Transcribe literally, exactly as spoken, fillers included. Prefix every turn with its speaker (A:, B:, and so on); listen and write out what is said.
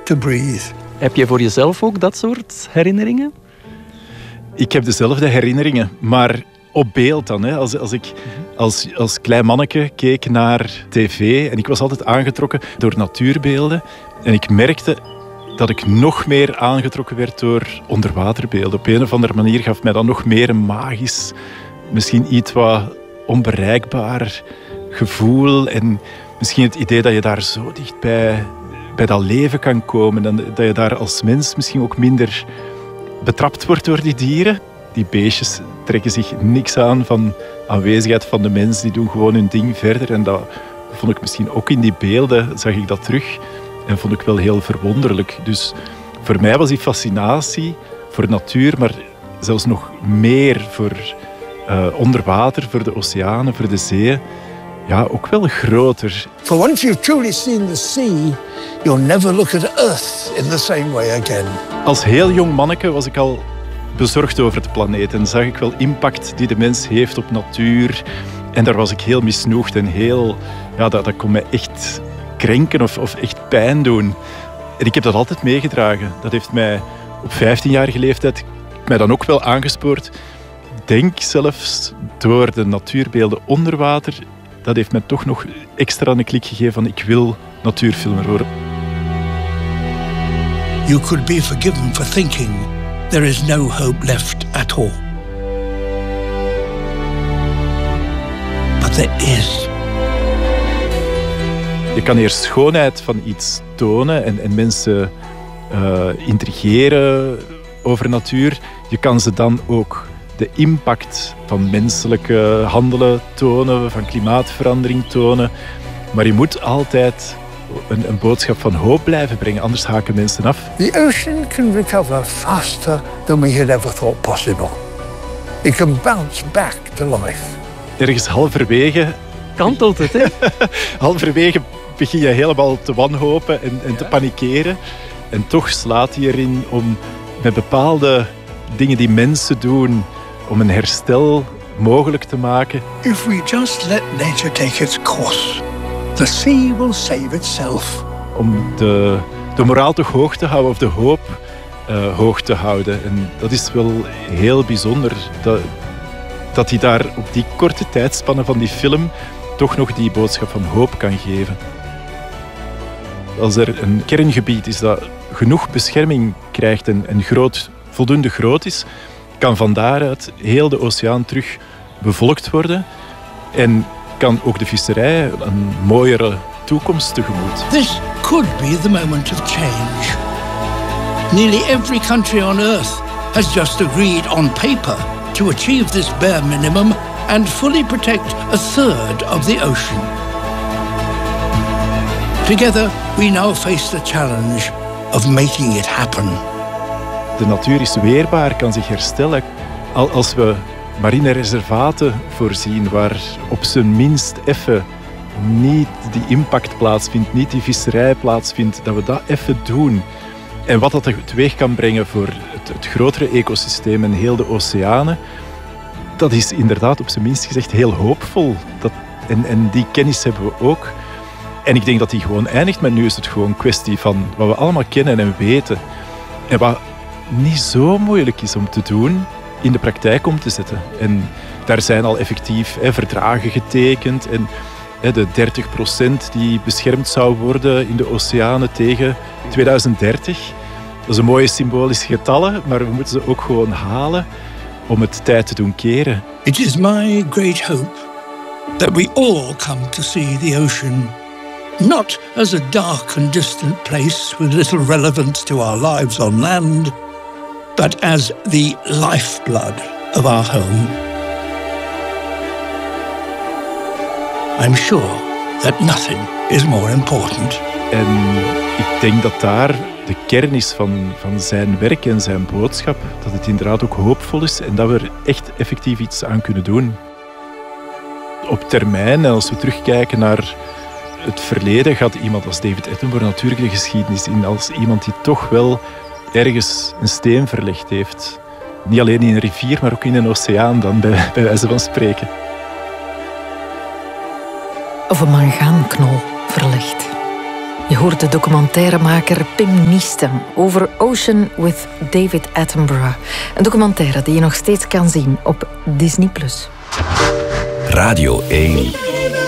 A: to breathe.
B: Heb je voor jezelf ook dat soort herinneringen?
C: Ik heb dezelfde herinneringen, maar op beeld dan. Hè. Als, als ik als, als klein manneke keek naar tv en ik was altijd aangetrokken door natuurbeelden. En ik merkte dat ik nog meer aangetrokken werd door onderwaterbeelden. Op een of andere manier gaf mij dat nog meer een magisch, misschien iets wat onbereikbaar gevoel. En misschien het idee dat je daar zo dicht bij, bij dat leven kan komen. En dat je daar als mens misschien ook minder betrapt wordt door die dieren. Die beestjes trekken zich niks aan van aanwezigheid van de mens. Die doen gewoon hun ding verder. En dat vond ik misschien ook in die beelden, zag ik dat terug. En vond ik wel heel verwonderlijk. Dus voor mij was die fascinatie voor natuur, maar zelfs nog meer voor uh, onder water, voor de oceanen, voor de zeeën. Ja, ook wel groter.
A: For once you've truly seen the sea, you'll never look at Earth in the same way again.
C: Als heel jong manneke was ik al bezorgd over het planeet en zag ik wel impact die de mens heeft op natuur. En daar was ik heel misnoegd en heel... Ja, dat, dat kon mij echt krenken of, of echt pijn doen. En ik heb dat altijd meegedragen. Dat heeft mij op vijftienjarige leeftijd mij dan ook wel aangespoord. Denk zelfs door de natuurbeelden onder water. Dat heeft mij toch nog extra een klik gegeven van ik wil natuurfilmer worden.
A: You could be forgiven for thinking there is no hope left at all. But there is.
C: Je kan eerst schoonheid van iets tonen en, en mensen uh, intrigeren over natuur. Je kan ze dan ook de impact van menselijke handelen tonen, van klimaatverandering tonen. Maar je moet altijd een, een boodschap van hoop blijven brengen, anders haken mensen af.
A: The ocean can recover faster than we had ever thought possible. It can bounce back to life.
C: Ergens halverwege...
B: Kantelt het, hè?
C: halverwege begin je helemaal te wanhopen en, en te panikeren. En toch slaat hij erin om met bepaalde dingen die mensen doen, om een herstel mogelijk te maken.
A: If we just let nature take its course, the sea will save itself.
C: Om de, de moraal toch hoog te houden, of de hoop uh, hoog te houden. En dat is wel heel bijzonder, dat, dat hij daar op die korte tijdspanne van die film toch nog die boodschap van hoop kan geven. Als er een kerngebied is dat genoeg bescherming krijgt en, en groot, voldoende groot is, kan van daaruit heel de oceaan terug bevolkt worden en kan ook de visserij een mooiere toekomst tegemoet.
A: This could be the moment of change. Nearly every country on Earth has just agreed on paper to achieve this bare minimum and fully protect a third of the ocean. Together, we now face the challenge of making it happen.
C: De natuur is weerbaar, kan zich herstellen. Als we marine reservaten voorzien waar op zijn minst even niet die impact plaatsvindt, niet die visserij plaatsvindt, dat we dat even doen. En wat dat teweeg kan brengen voor het, het grotere ecosysteem en heel de oceanen, dat is inderdaad op zijn minst gezegd heel hoopvol. Dat, en, en die kennis hebben we ook. En ik denk dat die gewoon eindigt, maar nu is het gewoon een kwestie van wat we allemaal kennen en weten. En wat niet zo moeilijk is om te doen, in de praktijk om te zetten. En daar zijn al effectief hè, verdragen getekend. En hè, de dertig procent die beschermd zou worden in de oceanen tegen tweeduizend dertig. Dat is een mooie symbolische getallen, maar we moeten ze ook gewoon halen om het tijd te doen keren.
A: It is my great hope that we all come to see the ocean not as a dark and distant place with little relevance to our lives on land, but as the lifeblood of our home. I'm sure that nothing is more important.
C: En ik denk dat daar de kern is van, van zijn werk en zijn boodschap. Dat het inderdaad ook hoopvol is en dat we er echt effectief iets aan kunnen doen. Op termijn, en als we terugkijken naar het verleden, gaat iemand als David Attenborough natuurlijk de geschiedenis in als iemand die toch wel ergens een steen verlegd heeft. Niet alleen in een rivier, maar ook in een oceaan dan, bij, bij wijze van spreken.
D: Of een mangaanknol verlegd. Je hoort de documentairemaker Pim Nieste over Ocean with David Attenborough. Een documentaire die je nog steeds kan zien op Disney plus.
E: Radio één.